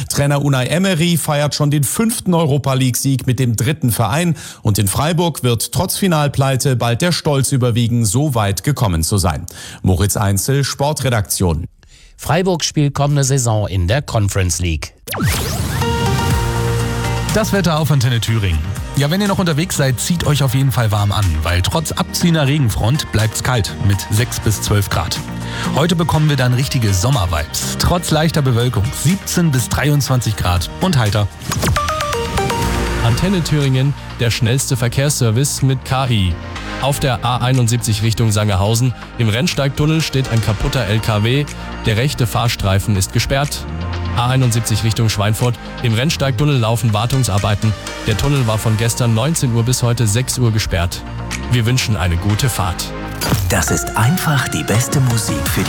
Trainer Unai Emery feiert schon den 5. Europa-League-Sieg mit dem 3. Verein und in Freiburg wird trotz Finalpleite bald der Stolz überwiegen, so weit gekommen zu sein. Moritz Einzel, Sportredaktion. Freiburg spielt kommende Saison in der Conference League. Das Wetter auf Antenne Thüringen. Ja, wenn ihr noch unterwegs seid, zieht euch auf jeden Fall warm an, weil trotz abziehender Regenfront bleibt's kalt mit 6 bis 12 Grad. Heute bekommen wir dann richtige Sommervibes. Trotz leichter Bewölkung 17 bis 23 Grad und heiter. Antenne Thüringen, der schnellste Verkehrsservice mit KI. Auf der A71 Richtung Sangerhausen im Rennsteigtunnel steht ein kaputter LKW. Der rechte Fahrstreifen ist gesperrt. A71 Richtung Schweinfurt. Im Rennsteigtunnel laufen Wartungsarbeiten. Der Tunnel war von gestern 19 Uhr bis heute 6 Uhr gesperrt. Wir wünschen eine gute Fahrt. Das ist einfach die beste Musik für